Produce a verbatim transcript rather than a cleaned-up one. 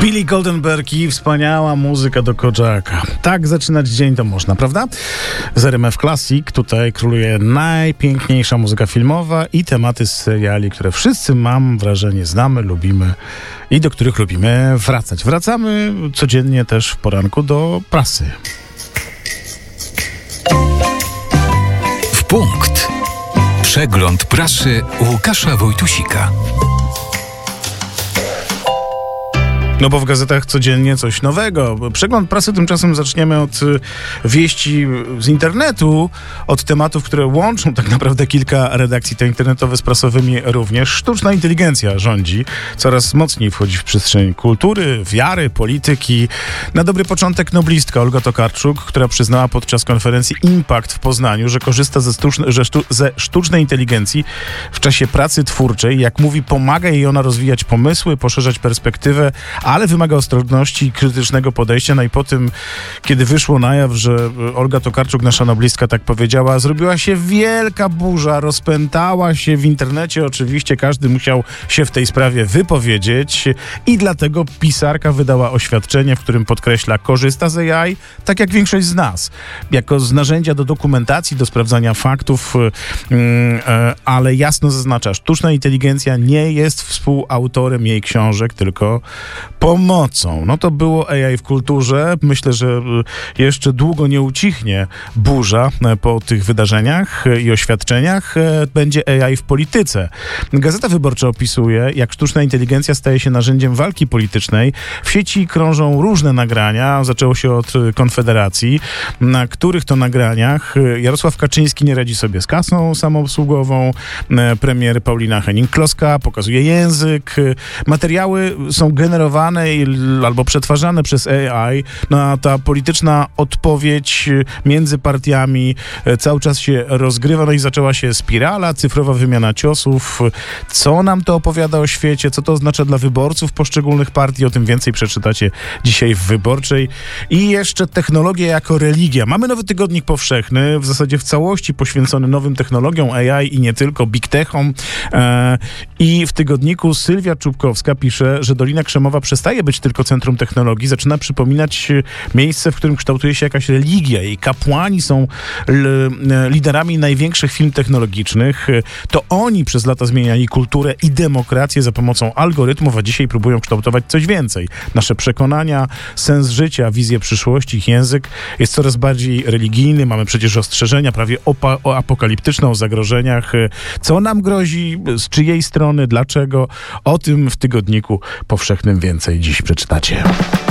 Billy Goldenberg i wspaniała muzyka do Kojaka. Tak zaczynać dzień to można, prawda? Z R M F Classic tutaj króluje najpiękniejsza muzyka filmowa i tematy z seriali, które wszyscy, mam wrażenie, znamy, lubimy i do których lubimy wracać. Wracamy codziennie też w poranku do prasy. W punkt. Przegląd prasy Łukasza Wojtusika. No bo w gazetach codziennie coś nowego. Przegląd prasy tymczasem zaczniemy od wieści z internetu, od tematów, które łączą tak naprawdę kilka redakcji te internetowe z prasowymi również. Sztuczna inteligencja rządzi, coraz mocniej wchodzi w przestrzeń kultury, wiary, polityki. Na dobry początek noblistka Olga Tokarczuk, która przyznała podczas konferencji Impact w Poznaniu, że korzysta ze, sztuczne, że sztu, ze sztucznej inteligencji w czasie pracy twórczej. Jak mówi, pomaga jej ona rozwijać pomysły, poszerzać perspektywę, ale wymaga ostrożności i krytycznego podejścia. No i po tym, kiedy wyszło na jaw, że Olga Tokarczuk, nasza noblistka, tak powiedziała, zrobiła się wielka burza, rozpętała się w internecie. Oczywiście każdy musiał się w tej sprawie wypowiedzieć i dlatego pisarka wydała oświadczenie, w którym podkreśla, korzysta z A I, tak jak większość z nas, jako z narzędzia do dokumentacji, do sprawdzania faktów, ale jasno zaznacza, sztuczna inteligencja nie jest współautorem jej książek, tylko pomocą. No to było A I w kulturze. Myślę, że jeszcze długo nie ucichnie burza po tych wydarzeniach i oświadczeniach. Będzie A I w polityce. Gazeta Wyborcza opisuje, jak sztuczna inteligencja staje się narzędziem walki politycznej. W sieci krążą różne nagrania. Zaczęło się od Konfederacji, na których to nagraniach Jarosław Kaczyński nie radzi sobie z kasą samoobsługową. Premier Paulina Henning-Kloska pokazuje język. Materiały są generowane albo przetwarzane przez A I, no a ta polityczna odpowiedź między partiami cały czas się rozgrywa, no i zaczęła się spirala, cyfrowa wymiana ciosów. Co nam to opowiada o świecie, co to oznacza dla wyborców poszczególnych partii, o tym więcej przeczytacie dzisiaj w Wyborczej. I jeszcze technologia jako religia. Mamy nowy tygodnik powszechny, w zasadzie w całości poświęcony nowym technologiom A I i nie tylko, big techom. E, I w tygodniku Sylwia Czubkowska pisze, że Dolina Krzemowa przestaje być tylko centrum technologii, zaczyna przypominać miejsce, w którym kształtuje się jakaś religia. Jej kapłani są l- liderami największych firm technologicznych. To oni przez lata zmieniali kulturę i demokrację za pomocą algorytmów, a dzisiaj próbują kształtować coś więcej. Nasze przekonania, sens życia, wizję przyszłości, ich język jest coraz bardziej religijny. Mamy przecież ostrzeżenia prawie opa- o apokaliptyczne, o zagrożeniach. Co nam grozi, z czyjej strony, dlaczego? O tym w tygodniku powszechnym więcej dziś przeczytacie.